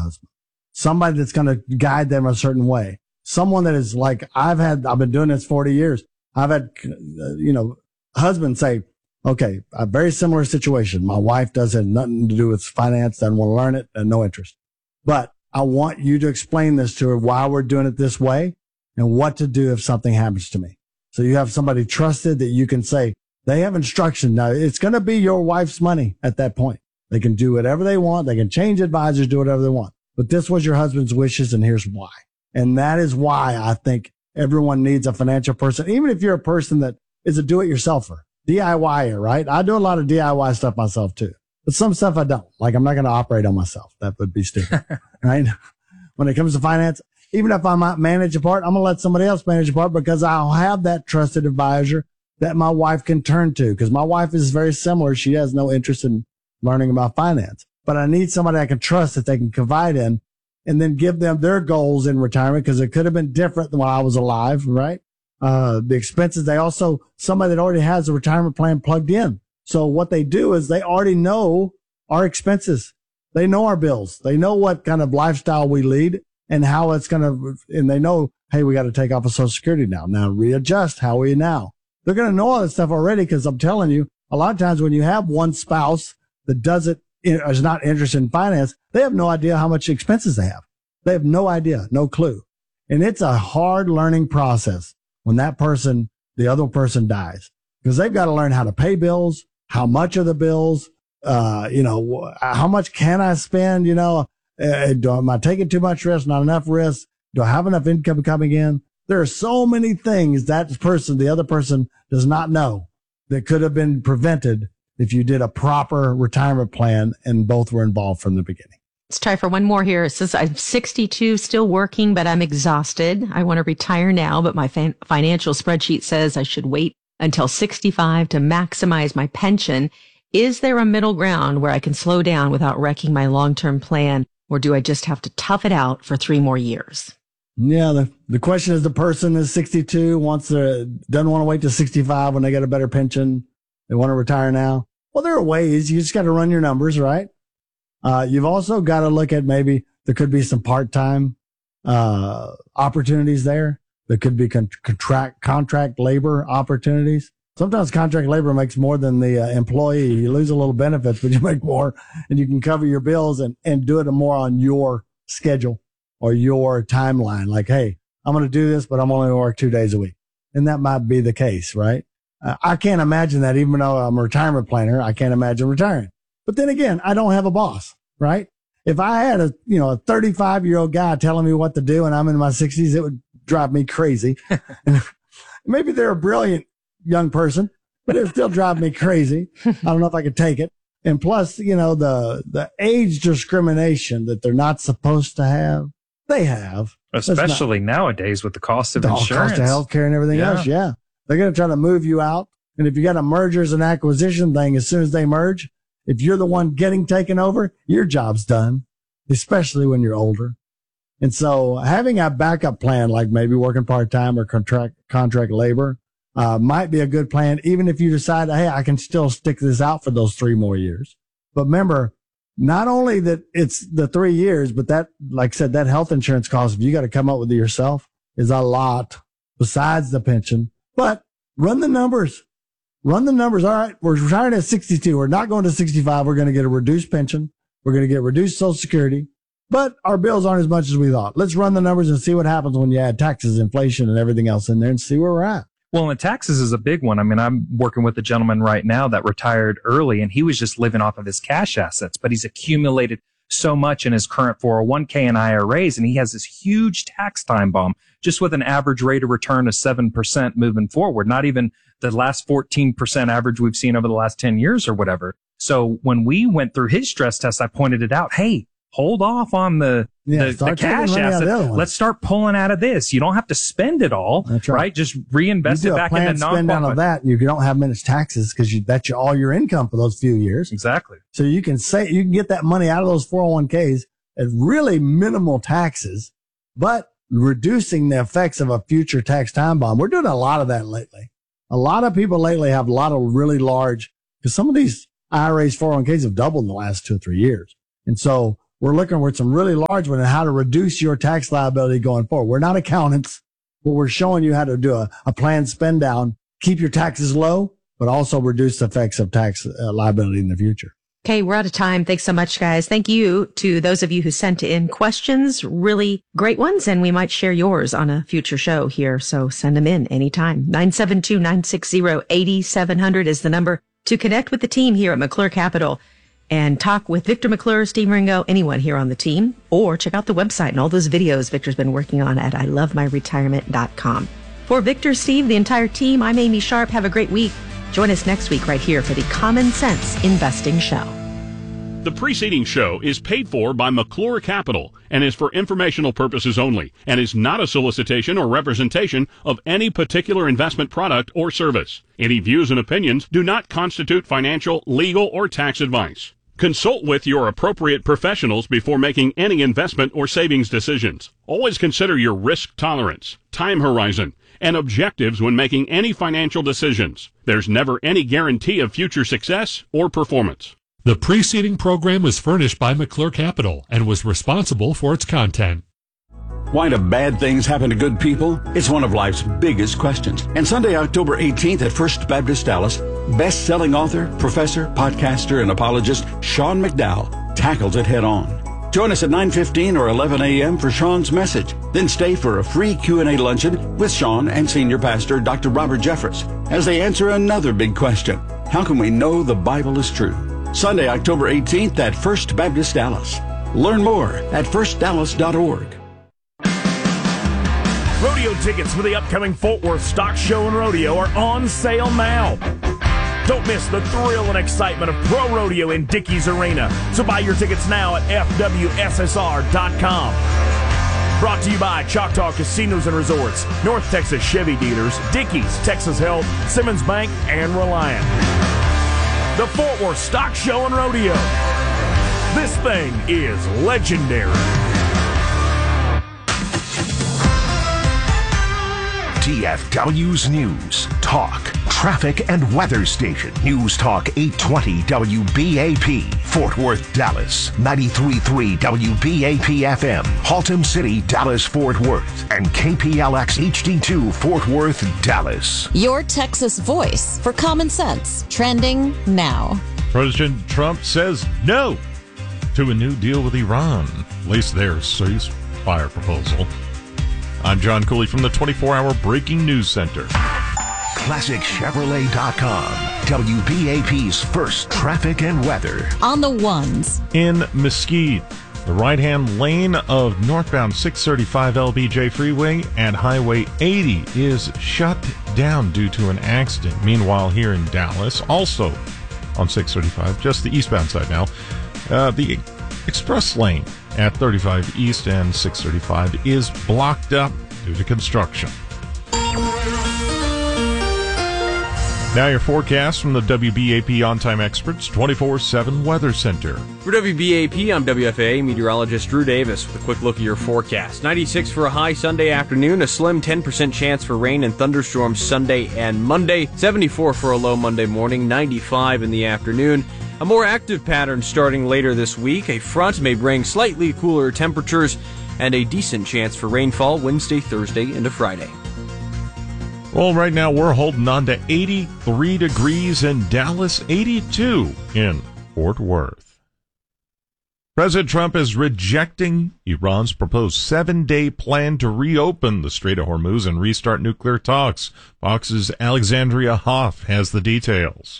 husband, somebody that's going to guide them a certain way. Someone that is like, I've been doing this 40 years. I've had, husbands say, okay, a very similar situation. My wife doesn't have nothing to do with finance, doesn't want to learn it, and no interest. But I want you to explain this to her, why we're doing it this way and what to do if something happens to me. So you have somebody trusted that you can say, they have instruction. Now, it's going to be your wife's money at that point. They can do whatever they want. They can change advisors, do whatever they want. But this was your husband's wishes, and here's why. And that is why I think everyone needs a financial person, even if you're a person that is a do-it-yourselfer, DIYer, right? I do a lot of DIY stuff myself too, but some stuff I don't. Like, I'm not going to operate on myself. That would be stupid, right? When it comes to finance, even if I might manage a part, I'm going to let somebody else manage a part because I'll have that trusted advisor that my wife can turn to, because my wife is very similar. She has no interest in learning about finance, but I need somebody I can trust that they can confide in, and then give them their goals in retirement, because it could have been different than when I was alive, right? The expenses, somebody that already has a retirement plan plugged in. So what they do is they already know our expenses. They know our bills. They know what kind of lifestyle we lead and how it's going to, and they know, hey, we got to take off of Social Security now. Now readjust. How are you now? They're going to know all that stuff already, because I'm telling you, a lot of times when you have one spouse that is not interested in finance, they have no idea how much expenses they have. They have no idea, no clue. And it's a hard learning process when the other person dies, because they've got to learn how to pay bills, how much are the bills, how much can I spend, am I taking too much risk, not enough risk? Do I have enough income coming in? There are so many things the other person does not know, that could have been prevented if you did a proper retirement plan and both were involved from the beginning. Let's try for one more here. It says, I'm 62, still working, but I'm exhausted. I want to retire now, but my financial spreadsheet says I should wait until 65 to maximize my pension. Is there a middle ground where I can slow down without wrecking my long-term plan, or do I just have to tough it out for 3 more years? Yeah, the question is, the person is 62, doesn't want to wait to 65 when they get a better pension. They want to retire now. Well, there are ways. You just got to run your numbers, right? You've also got to look at, maybe there could be some part-time opportunities there. There could be contract labor opportunities. Sometimes contract labor makes more than the employee. You lose a little benefits, but you make more, and you can cover your bills and do it more on your schedule or your timeline. Like, hey, I'm going to do this, but I'm only going to work 2 days a week. And that might be the case, right? I can't imagine that. Even though I'm a retirement planner, I can't imagine retiring. But then again, I don't have a boss, right? If I had a 35-year-old guy telling me what to do and I'm in my 60s, it would drive me crazy. Maybe they're a brilliant young person, but it would still drive me crazy. I don't know if I could take it. And plus, the age discrimination that they're not supposed to have, they have. Especially nowadays with the cost of insurance. Cost of healthcare and everything else. Yeah. They're going to try to move you out. And if you got a mergers and acquisition thing, as soon as they merge, if you're the one getting taken over, your job's done, especially when you're older. And so having a backup plan, like maybe working part-time or contract labor, might be a good plan, even if you decide, hey, I can still stick this out for those 3 more years. But remember, not only that it's the 3 years, but that, like I said, that health insurance cost, if you got to come up with it yourself, is a lot besides the pension. But run the numbers. All right, we're retiring at 62. We're not going to 65. We're going to get a reduced pension. We're going to get reduced Social Security, but our bills aren't as much as we thought. Let's run the numbers and see what happens when you add taxes, inflation, and everything else in there, and see where we're at. Well, and taxes is a big one. I mean, I'm working with a gentleman right now that retired early, and he was just living off of his cash assets, but he's accumulated so much in his current 401k and IRAs, and he has this huge tax time bomb just with an average rate of return of 7% moving forward, not even the last 14% average we've seen over the last 10 years or whatever. So when we went through his stress test, I pointed it out. Hey, hold off on the cash asset. Let's start pulling out of this. You don't have to spend it all, right? Just reinvest it back into nonprofit. Spend out of that, you don't have much taxes because that's all your income for those few years. Exactly. So you can get that money out of those 401ks at really minimal taxes, but reducing the effects of a future tax time bomb. We're doing a lot of that lately. A lot of people lately have a lot of really large, because some of these IRAs, 401ks have doubled in the last 2 or 3 years. And so we're looking with some really large ones on how to reduce your tax liability going forward. We're not accountants, but we're showing you how to do a planned spend down, keep your taxes low, but also reduce the effects of tax liability in the future. Okay, we're out of time. Thanks so much, guys. Thank you to those of you who sent in questions, really great ones, and we might share yours on a future show here. So send them in anytime. 972-960-8700 is the number to connect with the team here at McClure Capital and talk with Victor McClure, Steve Ringo, anyone here on the team, or check out the website and all those videos Victor's been working on at ilovemyretirement.com. For Victor, Steve, the entire team, I'm Amy Sharp. Have a great week. Join us next week right here for the Common Sense Investing Show. The preceding show is paid for by McClure Capital and is for informational purposes only and is not a solicitation or representation of any particular investment product or service. Any views and opinions do not constitute financial, legal, or tax advice. Consult with your appropriate professionals before making any investment or savings decisions. Always consider your risk tolerance, time horizon, and objectives when making any financial decisions. There's never any guarantee of future success or performance. The preceding program was furnished by McClure Capital and was responsible for its content. Why do bad things happen to good people? It's one of life's biggest questions. And Sunday, October 18th at First Baptist Dallas, best-selling author, professor, podcaster, and apologist Sean McDowell tackles it head on. Join us at 9:15 or 11 a.m. for Sean's message. Then stay for a free Q&A luncheon with Sean and Senior Pastor Dr. Robert Jeffress as they answer another big question. How can we know the Bible is true? Sunday, October 18th at First Baptist Dallas. Learn more at firstdallas.org. Rodeo tickets for the upcoming Fort Worth Stock Show and Rodeo are on sale now. Don't miss the thrill and excitement of pro rodeo in Dickies Arena. So buy your tickets now at FWSSR.com. Brought to you by Choctaw Casinos and Resorts, North Texas Chevy Dealers, Dickies, Texas Health, Simmons Bank, and Reliant. The Fort Worth Stock Show and Rodeo. This thing is legendary. DFW's News, Talk, Traffic and Weather Station. News Talk 820 WBAP. Fort Worth, Dallas. 93.3 WBAP FM. Haltom City, Dallas, Fort Worth. And KPLX HD2 Fort Worth, Dallas. Your Texas voice for common sense. Trending now. President Trump says no to a new deal with Iran. At least their ceasefire proposal. I'm John Cooley from the 24-hour Breaking News Center. ClassicChevrolet.com. WBAP's first traffic and weather. On the ones. In Mesquite, the right-hand lane of northbound 635 LBJ Freeway and Highway 80 is shut down due to an accident. Meanwhile, here in Dallas, also on 635, just the eastbound side now, the express lane at 35 East and 635 is blocked up due to construction. Now your forecast from the WBAP On-Time Experts 24/7 Weather Center. For WBAP, I'm WFAA meteorologist Drew Davis with a quick look at your forecast. 96 for a high Sunday afternoon, a slim 10% chance for rain and thunderstorms Sunday and Monday, 74 for a low Monday morning, 95 in the afternoon. A more active pattern starting later this week. A front may bring slightly cooler temperatures and a decent chance for rainfall Wednesday, Thursday, into Friday. Well, right now we're holding on to 83 degrees in Dallas, 82 in Fort Worth. President Trump is rejecting Iran's proposed 7-day plan to reopen the Strait of Hormuz and restart nuclear talks. Fox's Alexandria Hoff has the details.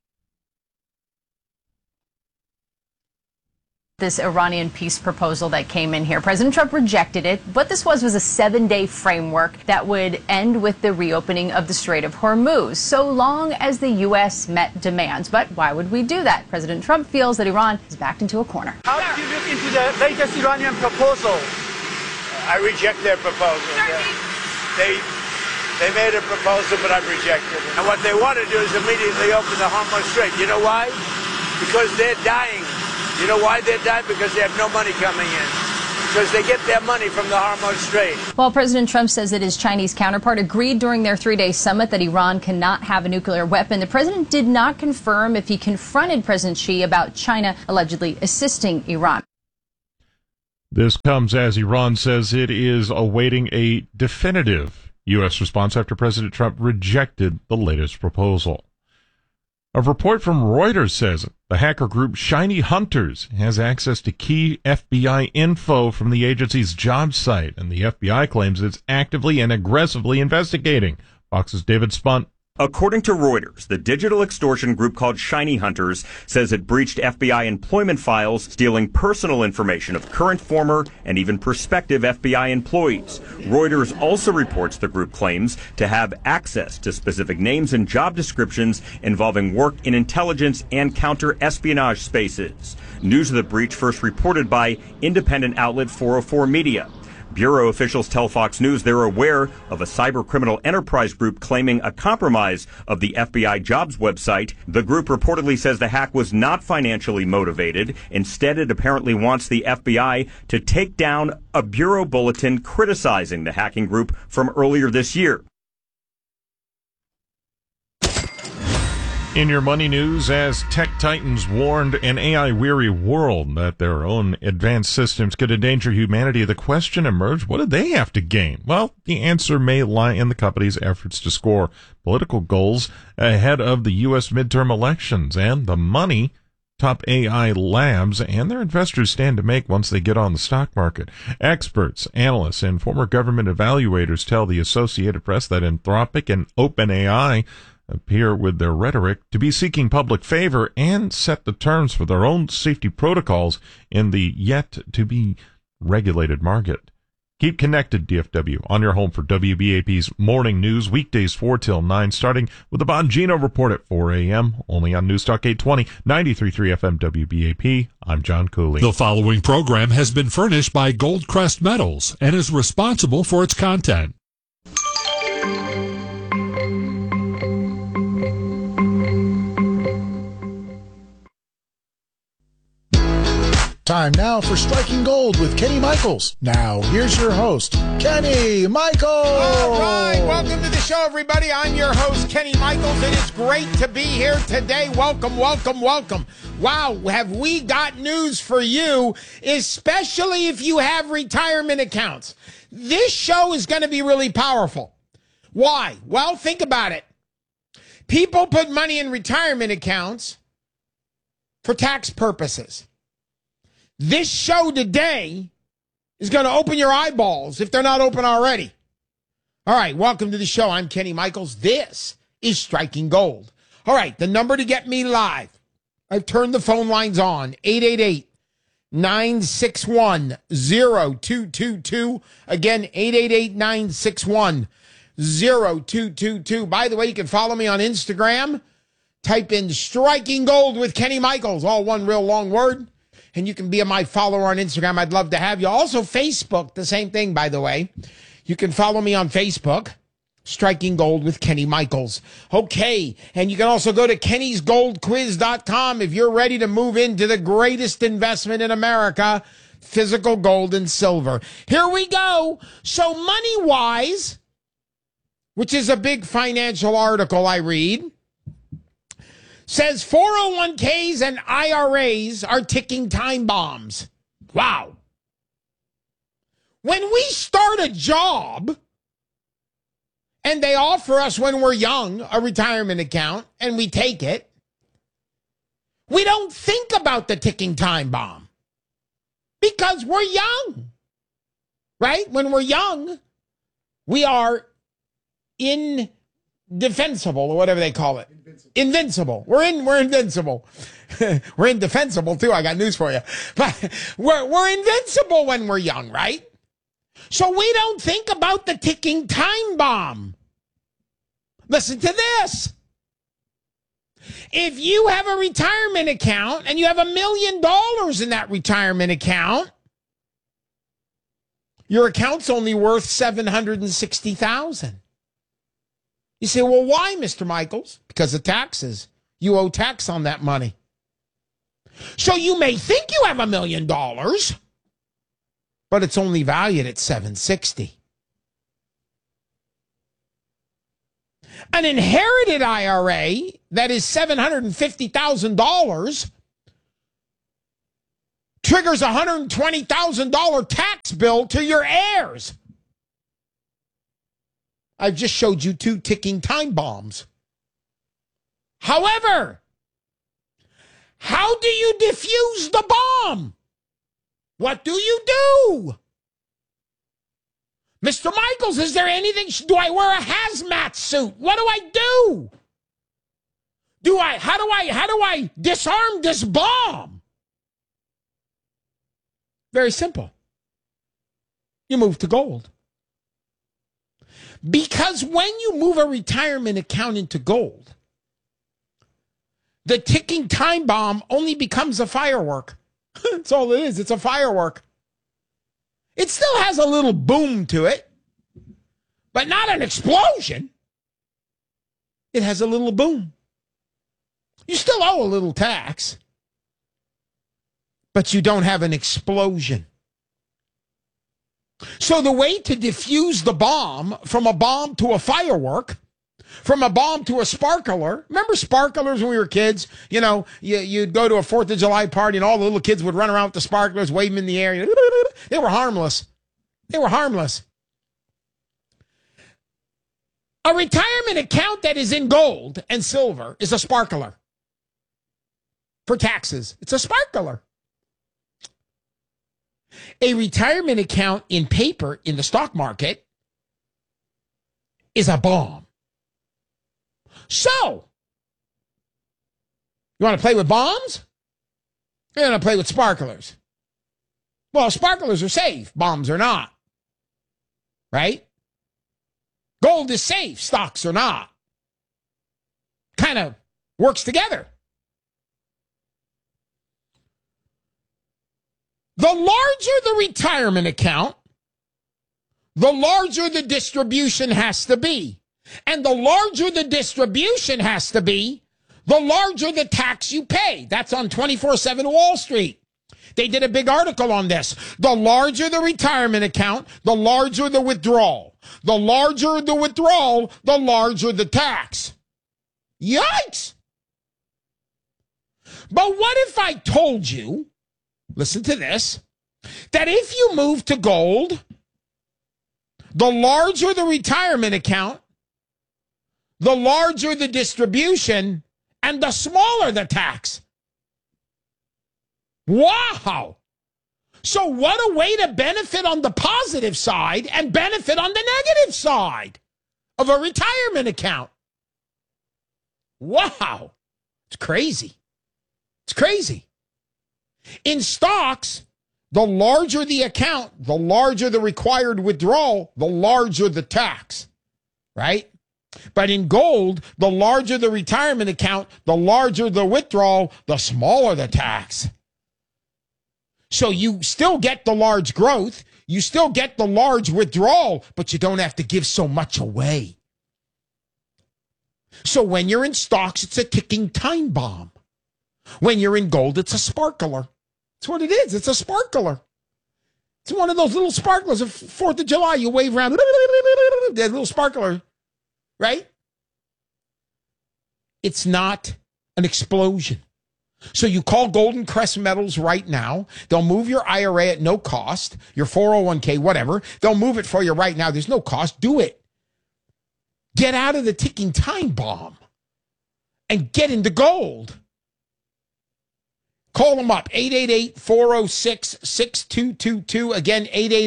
This Iranian peace proposal that came in here. President Trump rejected it. What this was a 7-day framework that would end with the reopening of the Strait of Hormuz, so long as the U.S. met demands. But why would we do that? President Trump feels that Iran is backed into a corner. How did you look into the latest Iranian proposal? I reject their proposal. They made a proposal, but I've rejected it. And what they want to do is immediately open the Hormuz Strait. You know why? Because they're dying. You know why they're dying? Because they have no money coming in. Because they get their money from the Hormuz Strait. While President Trump says that his Chinese counterpart agreed during their 3-day summit that Iran cannot have a nuclear weapon, the president did not confirm if he confronted President Xi about China allegedly assisting Iran. This comes as Iran says it is awaiting a definitive U.S. response after President Trump rejected the latest proposal. A report from Reuters says the hacker group Shiny Hunters has access to key FBI info from the agency's job site, and the FBI claims it's actively and aggressively investigating. Fox's David Spunt. According to Reuters, the digital extortion group called Shiny Hunters says it breached FBI employment files, stealing personal information of current, former, and even prospective FBI employees. Reuters also reports the group claims to have access to specific names and job descriptions involving work in intelligence and counter-espionage spaces. News of the breach first reported by independent outlet 404 Media. Bureau officials tell Fox News they're aware of a cybercriminal enterprise group claiming a compromise of the FBI jobs website. The group reportedly says the hack was not financially motivated. Instead, it apparently wants the FBI to take down a Bureau bulletin criticizing the hacking group from earlier this year. In your money news, as tech titans warned an AI-weary world that their own advanced systems could endanger humanity, the question emerged, what do they have to gain? Well, the answer may lie in the company's efforts to score political goals ahead of the U.S. midterm elections and the money top AI labs and their investors stand to make once they get on the stock market. Experts, analysts, and former government evaluators tell the Associated Press that Anthropic and OpenAI appear with their rhetoric to be seeking public favor and set the terms for their own safety protocols in the yet-to-be regulated market. Keep connected, DFW, on your home for WBAP's morning news, weekdays 4 till 9, starting with the Bongino Report at 4 a.m., only on News Talk 820, 93.3 FM WBAP. I'm John Cooley. The following program has been furnished by Goldcrest Metals and is responsible for its content. Time now for Striking Gold with Kenny Michaels. Now, here's your host, Kenny Michaels. All right, welcome to the show, everybody. I'm your host, Kenny Michaels. It is great to be here today. Welcome, welcome, welcome. Wow, have we got news for you, especially if you have retirement accounts. This show is going to be really powerful. Why? Well, think about it. People put money in retirement accounts for tax purposes. This show today is going to open your eyeballs if they're not open already. All right, welcome to the show. I'm Kenny Michaels. This is Striking Gold. All right, the number to get me live. I've turned the phone lines on. 888-961-0222. Again, 888-961-0222. By the way, you can follow me on Instagram. Type in Striking Gold with Kenny Michaels, all one real long word. And you can be my follower on Instagram. I'd love to have you. Also, Facebook, the same thing, by the way. You can follow me on Facebook, Striking Gold with Kenny Michaels. Okay, and you can also go to kennysgoldquiz.com if you're ready to move into the greatest investment in America, physical gold and silver. Here we go. So money-wise, which is a big financial article I read, says 401ks and IRAs are ticking time bombs. Wow. When we start a job and they offer us when we're young a retirement account and we take it, we don't think about the ticking time bomb because we're young, right? When we're young, we are indefensible or whatever they call it. Invincible. We're invincible. We're indefensible too. I got news for you. But we're invincible when we're young, right? So we don't think about the ticking time bomb. Listen to this. If you have a retirement account and you have $1 million in that retirement account, your account's only worth $760,000. You say, well, why, Mr. Michaels? Because of taxes. You owe tax on that money. So you may think you have $1 million, but it's only valued at $760,000. An inherited IRA that is $750,000, triggers a $120,000 tax bill to your heirs. I've just showed you 2 ticking time bombs. However, how do you defuse the bomb? What do you do? Mr. Michaels, is there anything? Do I wear a hazmat suit? What do I do? How do I disarm this bomb? Very simple. You move to gold. Because when you move a retirement account into gold, the ticking time bomb only becomes a firework. That's all it is. It's a firework. It still has a little boom to it, but not an explosion. It has a little boom. You still owe a little tax, but you don't have an explosion. So the way to diffuse the bomb from a bomb to a firework, from a bomb to a sparkler. Remember sparklers when we were kids? You know, you'd go to a 4th of July party and all the little kids would run around with the sparklers, wave them in the air. They were harmless. They were harmless. A retirement account that is in gold and silver is a sparkler. For taxes, it's a sparkler. A retirement account in paper in the stock market is a bomb. So, you want to play with bombs? You want to play with sparklers? Well, sparklers are safe. Bombs are not. Right? Gold is safe. Stocks are not. Kind of works together. The larger the retirement account, the larger the distribution has to be. And the larger the distribution has to be, the larger the tax you pay. That's on 24/7 Wall Street. They did a big article on this. The larger the retirement account, the larger the withdrawal. The larger the withdrawal, the larger the tax. Yikes! But what if I told you, listen to this, that if you move to gold, the larger the retirement account, the larger the distribution, and the smaller the tax. Wow! So what a way to benefit on the positive side and benefit on the negative side of a retirement account. Wow! It's crazy. It's crazy. In stocks, the larger the account, the larger the required withdrawal, the larger the tax, right? But in gold, the larger the retirement account, the larger the withdrawal, the smaller the tax. So you still get the large growth, you still get the large withdrawal, but you don't have to give so much away. So when you're in stocks, it's a ticking time bomb. When you're in gold, it's a sparkler. That's what it is. It's a sparkler. It's one of those little sparklers of 4th of July. You wave around, that little sparkler, right? It's not an explosion. So you call Golden Crest Metals right now. They'll move your IRA at no cost, your 401k, whatever. They'll move it for you right now. There's no cost. Do it. Get out of the ticking time bomb and get into gold. Call them up, 888-406-6222. Again,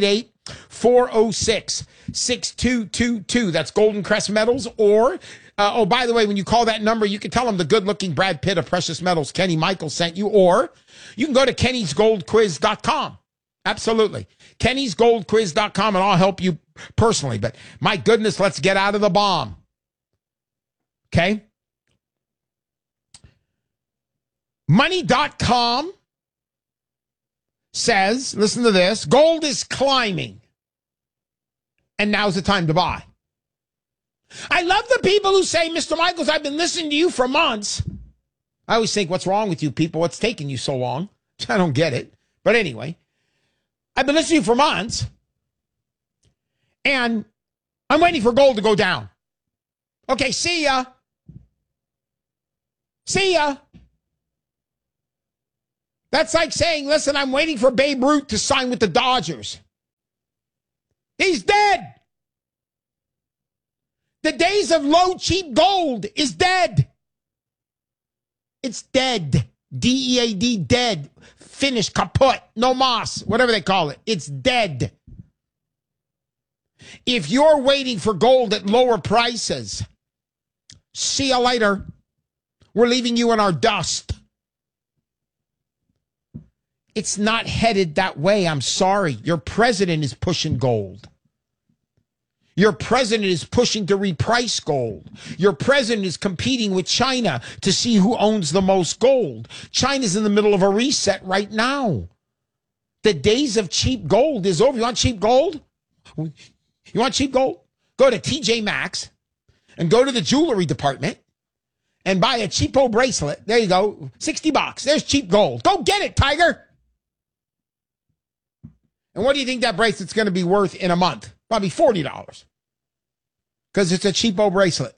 888-406-6222. That's Golden Crest Metals. Or, by the way, when you call that number, you can tell them the good-looking Brad Pitt of Precious Metals, Kenny Michaels, sent you. Or you can go to kennysgoldquiz.com. Absolutely. kennysgoldquiz.com, and I'll help you personally. But my goodness, let's get out of the bomb. Okay? Money.com says, listen to this, gold is climbing, and now's the time to buy. I love the people who say, Mr. Michaels, I've been listening to you for months. I always think, what's wrong with you people? What's taking you so long? I don't get it. But anyway, I've been listening to you for months, and I'm waiting for gold to go down. Okay, see ya. See ya. That's like saying, listen, I'm waiting for Babe Ruth to sign with the Dodgers. He's dead. The days of low, cheap gold is dead. It's dead. D-E-A-D, dead. Finished, kaput, no mas, whatever they call it. It's dead. If you're waiting for gold at lower prices, see you later. We're leaving you in our dust. It's not headed that way. I'm sorry. Your president is pushing gold. Your president is pushing to reprice gold. Your president is competing with China to see who owns the most gold. China's in the middle of a reset right now. The days of cheap gold is over. You want cheap gold? You want cheap gold? Go to TJ Maxx and go to the jewelry department and buy a cheapo bracelet. There you go. $60. There's cheap gold. Go get it, Tiger. And what do you think that bracelet's going to be worth in a month? Probably $40. Because it's a cheapo bracelet.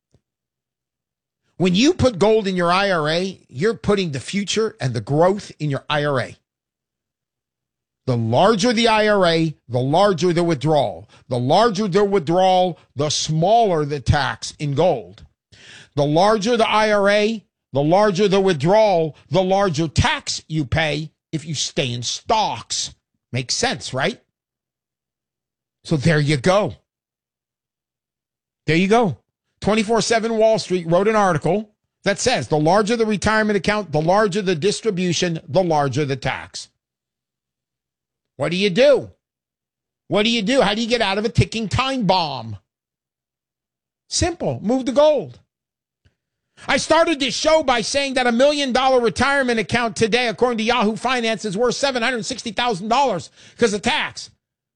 When you put gold in your IRA, you're putting the future and the growth in your IRA. The larger the IRA, the larger the withdrawal. The larger the withdrawal, the smaller the tax in gold. The larger the IRA, the larger the withdrawal, the larger tax you pay if you stay in stocks. Makes sense, right? So there you go. There you go. 24/7 Wall Street wrote an article that says the larger the retirement account, the larger the distribution, the larger the tax. What do you do? What do you do? How do you get out of a ticking time bomb? Simple. Move to gold. I started this show by saying that $1 million retirement account today, according to Yahoo Finance, is worth $760,000 because of tax.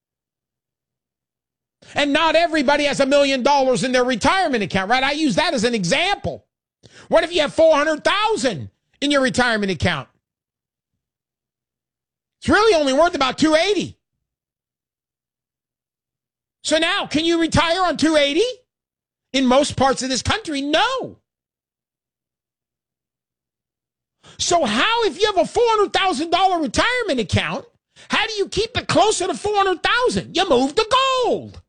And not everybody has $1 million in their retirement account, right? I use that as an example. What if you have $400,000 in your retirement account? It's really only worth about $280. So now, can you retire on $280? In most parts of this country, no. So how, if you have a $400,000 retirement account, how do you keep it closer to $400,000? You move to gold.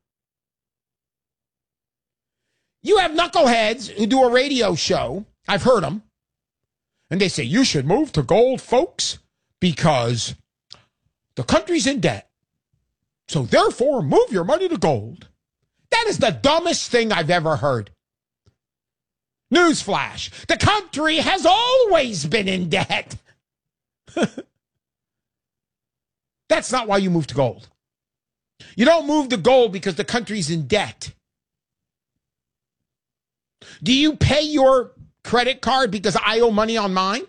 You have knuckleheads who do a radio show. I've heard them. And they say, you should move to gold, folks, because the country's in debt. So therefore, move your money to gold. That is the dumbest thing I've ever heard. Newsflash, the country has always been in debt. That's not why you move to gold. You don't move to gold because the country's in debt. Do you pay your credit card because I owe money on mine?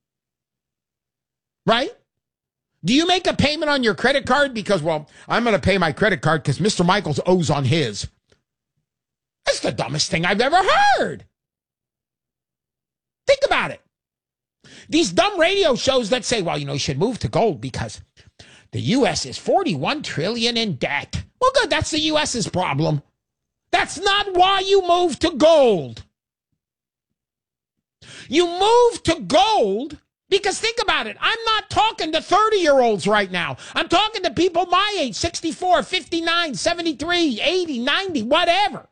Right? Do you make a payment on your credit card because, well, I'm going to pay my credit card because Mr. Michaels owes on his? That's the dumbest thing I've ever heard. Think about it. These dumb radio shows that say, well, you should move to gold because the U.S. is $41 trillion in debt. Well, good. That's the U.S.'s problem. That's not why you move to gold. You move to gold because think about it. I'm not talking to 30-year-olds right now. I'm talking to people my age, 64, 59, 73, 80, 90, whatever.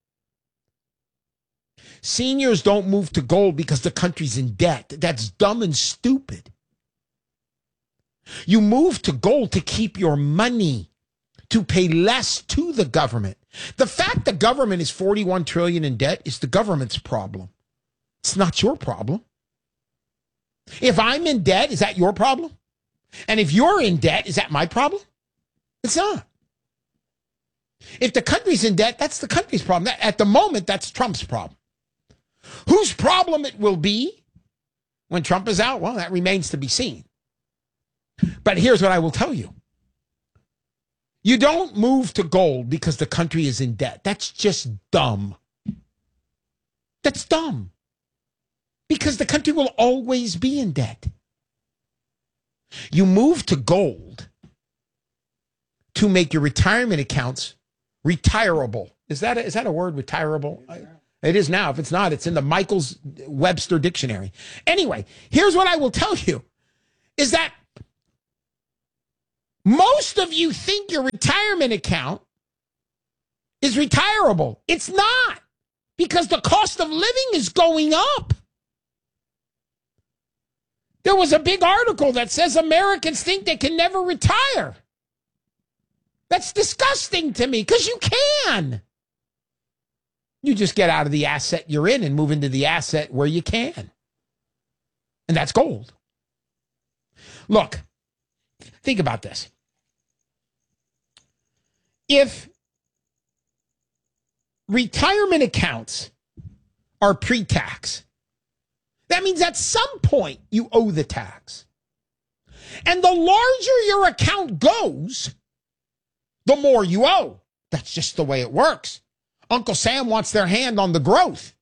Seniors don't move to gold because the country's in debt. That's dumb and stupid. You move to gold to keep your money, to pay less to the government. The fact the government is $41 trillion in debt is the government's problem. It's not your problem. If I'm in debt, is that your problem? And if you're in debt, is that my problem? It's not. If the country's in debt, that's the country's problem. At the moment, that's Trump's problem. Whose problem it will be when Trump is out, well, that remains to be seen. But here's what I will tell you. You don't move to gold because the country is in debt. That's just dumb. That's dumb. Because the country will always be in debt. You move to gold to make your retirement accounts retirable. Is that a word, retirable? It is now. If it's not, it's in the Michaels Webster dictionary. Anyway, here's what I will tell you. is that most of you think your retirement account is retirable. It's not, because the cost of living is going up. There was a big article that says Americans think they can never retire. That's disgusting to me, because you can. You just get out of the asset you're in and move into the asset where you can. And that's gold. Look, think about this. If retirement accounts are pre-tax, that means at some point you owe the tax. And the larger your account goes, the more you owe. That's just the way it works. Uncle Sam wants their hand on the growth.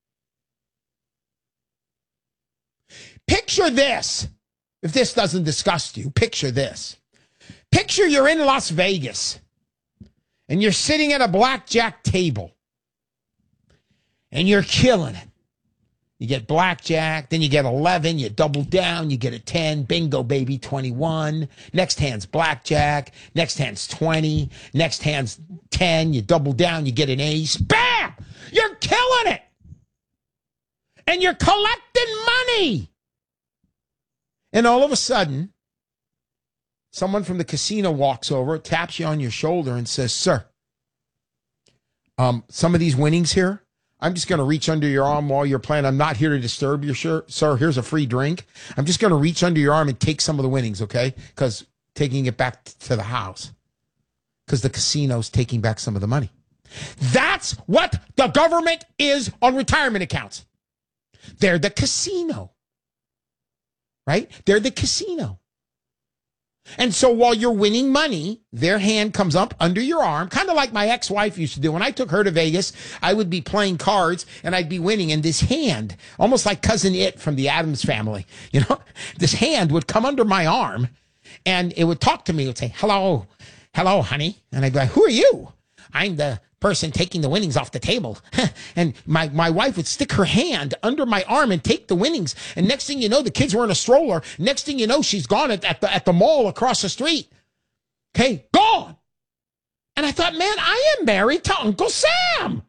Picture this. If this doesn't disgust you, picture this. Picture you're in Las Vegas and you're sitting at a blackjack table and you're killing it. You get blackjack, then you get 11, you double down, you get a 10, bingo, baby, 21. Next hand's blackjack, next hand's 20, next hand's 10, you double down, you get an ace. Bam! You're killing it! And you're collecting money! And all of a sudden, someone from the casino walks over, taps you on your shoulder and says, sir, some of these winnings here, I'm just going to reach under your arm while you're playing. I'm not here to disturb you, sir. Here's a free drink. I'm just going to reach under your arm and take some of the winnings, okay? Because taking it back to the house. Because the casino's taking back some of the money. That's what the government is on retirement accounts. They're the casino. Right? They're the casino. And so while you're winning money, their hand comes up under your arm, kind of like my ex-wife used to do. When I took her to Vegas, I would be playing cards and I'd be winning. And this hand, almost like Cousin It from the Addams Family, you know, this hand would come under my arm and it would talk to me. It would say, hello, honey. And I'd be like, who are you? I'm the person taking the winnings off the table. And my wife would stick her hand under my arm and take the winnings. And next thing you know, the kids were in a stroller. Next thing you know, she's gone at the mall across the street. Okay, gone. And I thought, man, I am married to Uncle Sam.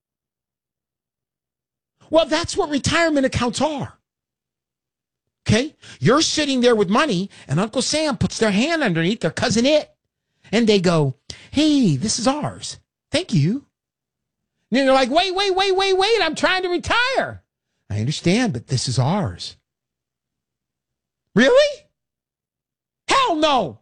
Well, that's what retirement accounts are. Okay? You're sitting there with money, and Uncle Sam puts their hand underneath their Cousin It. And they go, hey, this is ours. Thank you. And then they're like, wait. I'm trying to retire. I understand, but this is ours. Really? Hell no.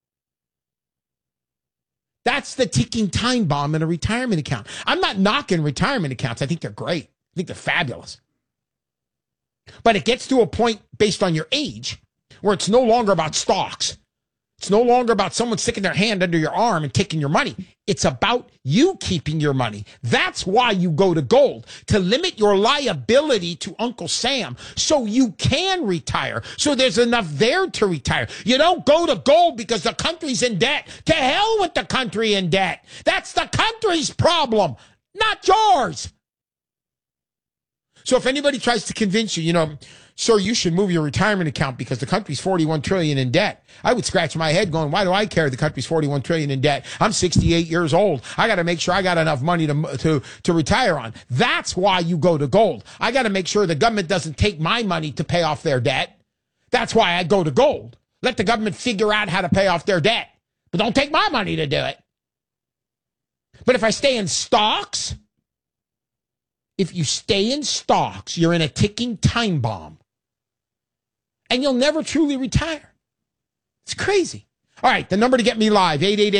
That's the ticking time bomb in a retirement account. I'm not knocking retirement accounts. I think they're great. I think they're fabulous. But it gets to a point based on your age where it's no longer about stocks. It's no longer about someone sticking their hand under your arm and taking your money. It's about you keeping your money. That's why you go to gold, to limit your liability to Uncle Sam so you can retire, so there's enough there to retire. You don't go to gold because the country's in debt. To hell with the country in debt. That's the country's problem, not yours. So if anybody tries to convince you, you know, sir, you should move your retirement account because the country's $41 trillion in debt, I would scratch my head going, why do I care the country's $41 trillion in debt? I'm 68 years old. I got to make sure I got enough money to retire on. That's why you go to gold. I got to make sure the government doesn't take my money to pay off their debt. That's why I go to gold. Let the government figure out how to pay off their debt. But don't take my money to do it. But if I stay in stocks, if you stay in stocks, you're in a ticking time bomb. And you'll never truly retire. It's crazy. All right, the number to get me live,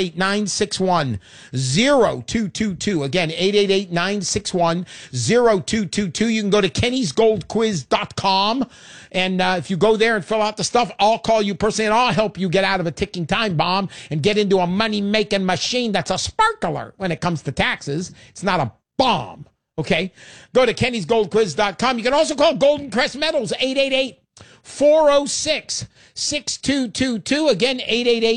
888-961-0222. Again, 888-961-0222. You can go to kennysgoldquiz.com. And if you go there and fill out the stuff, I'll call you personally and I'll help you get out of a ticking time bomb and get into a money-making machine that's a sparkler when it comes to taxes. It's not a bomb. Okay? Go to kennysgoldquiz.com. You can also call Golden Crest Metals, 888-406-6222. Again,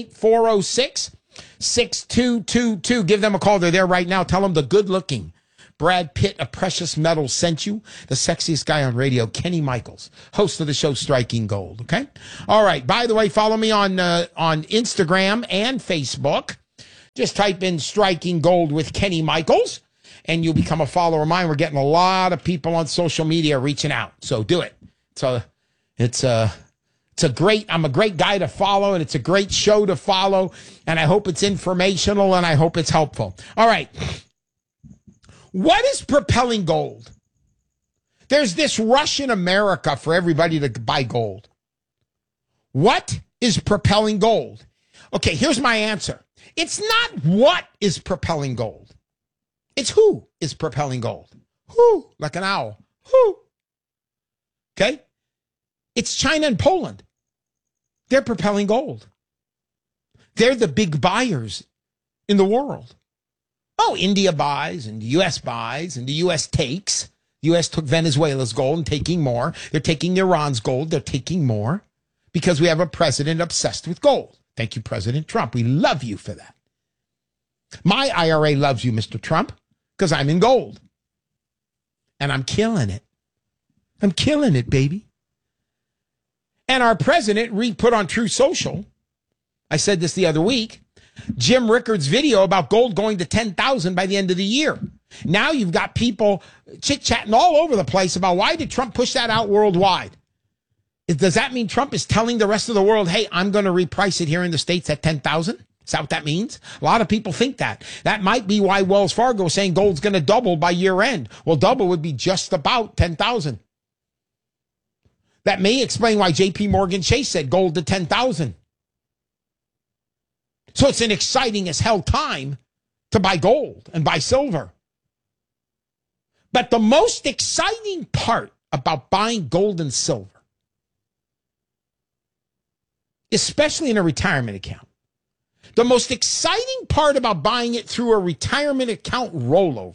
888-406-6222. Give them a call. They're there right now. Tell them the good-looking, Brad Pitt of Precious Metals sent you. The sexiest guy on radio, Kenny Michaels, host of the show Striking Gold, okay? All right. By the way, follow me on Instagram and Facebook. Just type in Striking Gold with Kenny Michaels, and you'll become a follower of mine. We're getting a lot of people on social media reaching out, so do it. I'm a great guy to follow, and it's a great show to follow, and I hope it's informational, and I hope it's helpful. All right. What is propelling gold? There's this rush in America for everybody to buy gold. What is propelling gold? Okay, here's my answer. It's not what is propelling gold. It's who is propelling gold. Who? Like an owl. Who? Okay? It's China and Poland. They're propelling gold. They're the big buyers in the world. Oh, India buys and the U.S. buys and the U.S. takes. The U.S. took Venezuela's gold and taking more. They're taking Iran's gold. They're taking more because we have a president obsessed with gold. Thank you, President Trump. We love you for that. My IRA loves you, Mr. Trump, because I'm in gold. And I'm killing it. I'm killing it, baby. And our president put on True Social, I said this the other week, Jim Rickards' video about gold going to 10,000 by the end of the year. Now you've got people chit-chatting all over the place about why did Trump push that out worldwide? Does that mean Trump is telling the rest of the world, hey, I'm going to reprice it here in the States at 10,000? Is that what that means? A lot of people think that. That might be why Wells Fargo is saying gold's going to double by year end. Well, double would be just about 10,000. That may explain why JP Morgan Chase said gold to 10,000. So it's an exciting as hell time to buy gold and buy silver. But the most exciting part about buying gold and silver, especially in a retirement account, the most exciting part about buying it through a retirement account rollover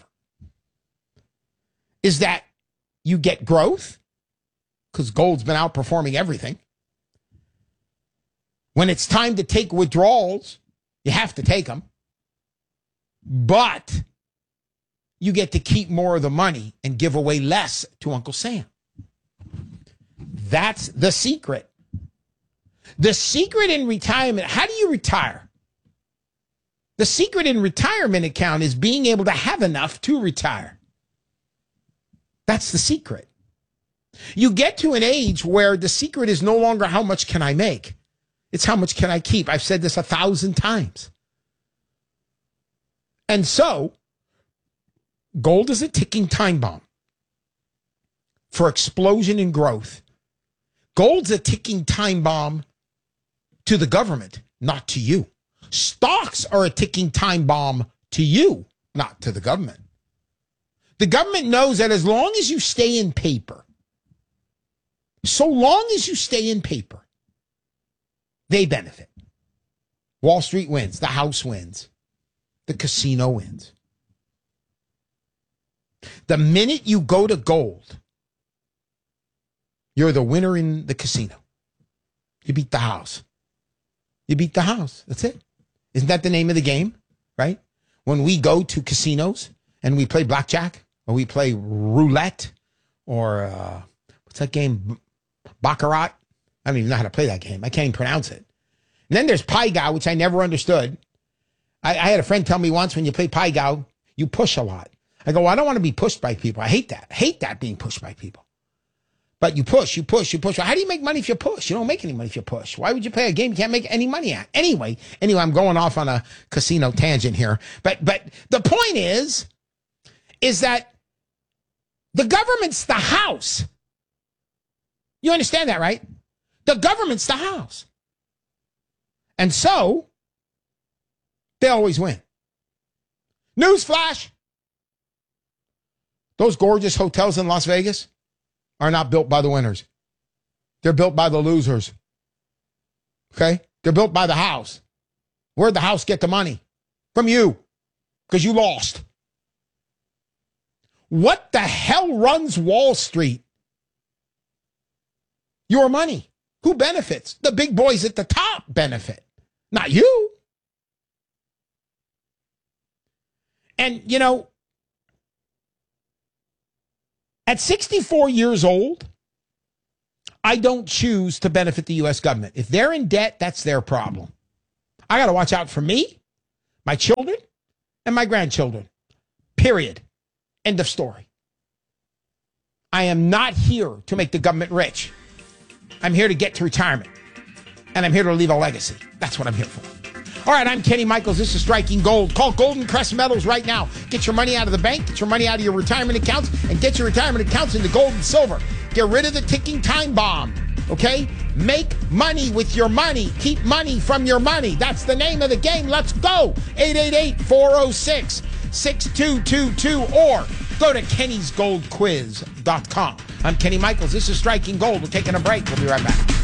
is that you get growth because gold's been outperforming everything. When it's time to take withdrawals, you have to take them. But you get to keep more of the money and give away less to Uncle Sam. That's the secret. The secret in retirement, how do you retire? The secret in retirement account is being able to have enough to retire. That's the secret. You get to an age where the secret is no longer how much can I make. It's how much can I keep. I've said this 1,000 times. And so, gold is a ticking time bomb for explosion and growth. Gold's a ticking time bomb to the government, not to you. Stocks are a ticking time bomb to you, not to the government. The government knows that as long as you stay in paper, so long as you stay in paper, they benefit. Wall Street wins. The House wins. The casino wins. The minute you go to gold, you're the winner in the casino. You beat the house. You beat the house. That's it. Isn't that the name of the game, right? When we go to casinos and we play blackjack or we play roulette or what's that game? Baccarat. I don't even know how to play that game. I can't even pronounce it. And then there's Pai Gow, which I never understood. I had a friend tell me once, when you play Pai Gow, you push a lot. I go, well, I don't want to be pushed by people. I hate that. I hate that, being pushed by people. But you push. Well, how do you make money if you push? You don't make any money if you push. Why would you play a game you can't make any money at? Anyway, I'm going off on a casino tangent here. But the point is that the government's the house. You understand that, right? The government's the house. And so, they always win. Newsflash. Those gorgeous hotels in Las Vegas are not built by the winners. They're built by the losers. Okay? They're built by the house. Where'd the house get the money? From you. Because you lost. What the hell runs Wall Street? Your money. Who benefits? The big boys at the top benefit. Not you. And, At 64 years old, I don't choose to benefit the U.S. government. If they're in debt, that's their problem. I got to watch out for me, my children, and my grandchildren. Period. End of story. I am not here to make the government rich. I'm here to get to retirement. And I'm here to leave a legacy. That's what I'm here for. All right, I'm Kenny Michaels. This is Striking Gold. Call Golden Crest Metals right now. Get your money out of the bank, get your money out of your retirement accounts, and get your retirement accounts into gold and silver. Get rid of the ticking time bomb, okay? Make money with your money. Keep money from your money. That's the name of the game. Let's go. 888-406-6222 or go to kennysgoldquiz.com. I'm Kenny Michaels. This is Striking Gold. We're taking a break. We'll be right back.